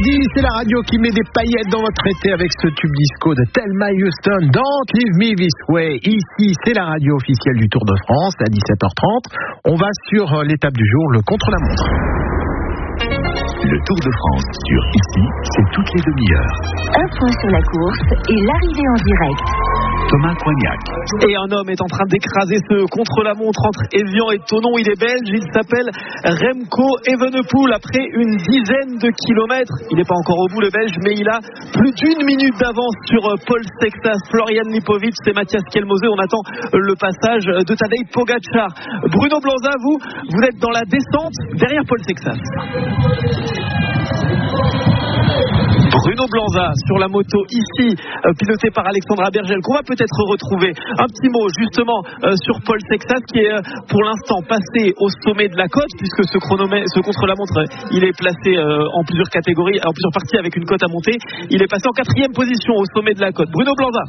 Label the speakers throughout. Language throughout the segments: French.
Speaker 1: Midi, c'est la radio qui met des paillettes dans votre été avec ce tube disco de Thelma Houston, Don't Leave Me This Way. Ici, c'est la radio officielle du Tour de France à 17h30. On va sur l'étape du jour, le contre-la-montre.
Speaker 2: Le Tour de France sur Ici, c'est toutes les demi-heures.
Speaker 3: Un point sur la course et l'arrivée en direct.
Speaker 2: Thomas Coignac.
Speaker 4: Et un homme est en train d'écraser ce contre-la-montre entre Évian et Thonon. Il est belge, il s'appelle Remco Evenepoel. Après une dizaine de kilomètres, il n'est pas encore au bout le belge, mais il a plus d'1 minute d'avance sur Paul Sexas, Florian Lipovic et Mathias Kelmose. On attend le passage de Tadej Pogačar. Bruno Blanza, vous êtes dans la descente derrière Paul Sexas. Bruno Blanza sur la moto ici, pilotée par Alexandra Bergel, qu'on va peut-être retrouver. Un petit mot justement sur Paul Sexas qui est pour l'instant passé au sommet de la côte, puisque ce contre-la-montre il est placé en plusieurs catégories, en plusieurs parties avec une côte à monter. Il est passé en 4e position au sommet de la côte. Bruno Blanza.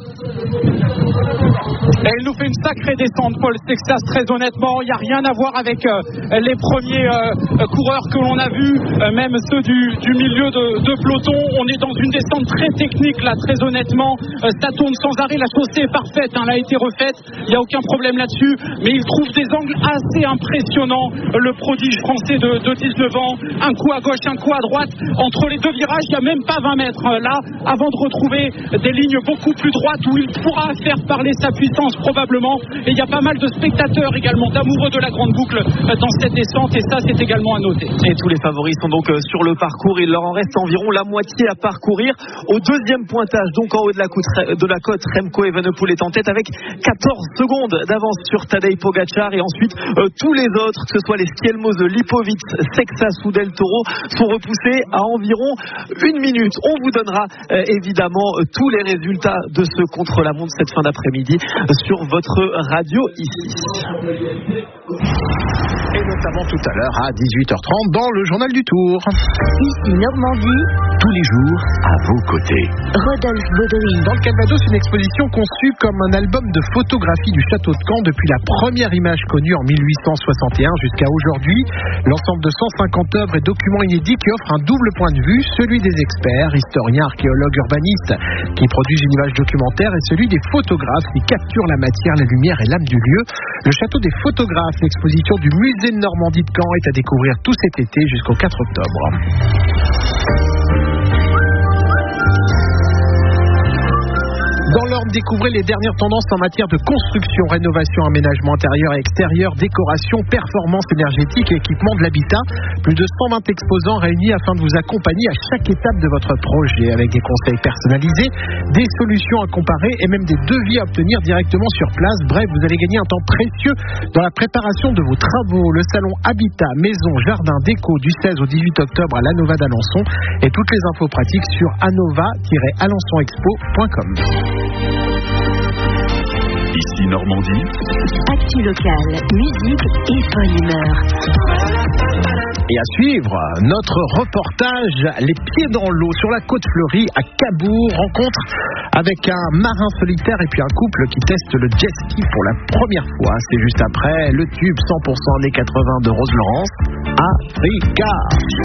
Speaker 5: Et il nous fait une sacrée descente, Paul Sexas, très honnêtement. Il n'y a rien à voir avec les premiers coureurs que l'on a vus, même ceux du milieu de peloton. On est dans une descente très technique là, très honnêtement. Ça tourne sans arrêt, la chaussée est parfaite, elle a été refaite, il n'y a aucun problème là-dessus. Mais il trouve des angles assez impressionnants. Le prodige français de 19 ans, un coup à gauche, un coup à droite. Entre les deux virages, il n'y a même pas 20 mètres là, avant de retrouver des lignes beaucoup plus droites où il pourra faire parler sa puissance probablement. Et il y a pas mal de spectateurs également, d'amoureux de la grande boucle dans cette descente, et ça c'est également à noter.
Speaker 4: Et tous les favoris sont donc sur le parcours. Il leur en reste environ la moitié à parcourir. Au deuxième pointage, donc en haut de la côte, Remco Evenepoel est en tête avec 14 secondes d'avance sur Tadej Pogačar, et ensuite tous les autres, que ce soit les Kelmose, Lipovic, Sexas ou Del Toro, sont repoussés à environ 1 minute. On vous donnera évidemment tous les résultats de ce contre-la-montre cette fin d'après-midi sur votre radio ici.
Speaker 1: Et notamment tout à l'heure à 18h30 dans le journal du Tour.
Speaker 3: Ici Normandie.
Speaker 2: Tous les jours, à vos côtés.
Speaker 3: Rodolphe Baudry.
Speaker 1: Dans le Calvados, une exposition conçue comme un album de photographie du château de Caen depuis la première image connue en 1861 jusqu'à aujourd'hui. L'ensemble de 150 œuvres et documents inédits qui offrent un double point de vue, celui des experts, historiens, archéologues, urbanistes qui produisent une image documentaire, et celui des photographes qui capturent la matière, la lumière et l'âme du lieu. Le château des photographes, l'exposition du musée de Normandie de Caen, est à découvrir tout cet été jusqu'au 4 octobre. Dans l'ordre, découvrez les dernières tendances en matière de construction, rénovation, aménagement intérieur et extérieur, décoration, performance énergétique et équipement de l'habitat. Plus de 120 exposants réunis afin de vous accompagner à chaque étape de votre projet, avec des conseils personnalisés, des solutions à comparer et même des devis à obtenir directement sur place. Bref, vous allez gagner un temps précieux dans la préparation de vos travaux. Le salon Habitat, Maison, Jardin, Déco du 16 au 18 octobre à l'Anova d'Alençon, et toutes les infos pratiques sur anova-alençonexpo.com.
Speaker 2: Ici Normandie.
Speaker 3: Actu locale, musique et bonne humeur.
Speaker 1: Et à suivre, notre reportage Les pieds dans l'eau sur la côte fleurie à Cabourg. Rencontre avec un marin solitaire et puis un couple qui teste le jet ski pour la première fois. C'est juste après le tube 100% années 80 de Rose Laurence, Africa.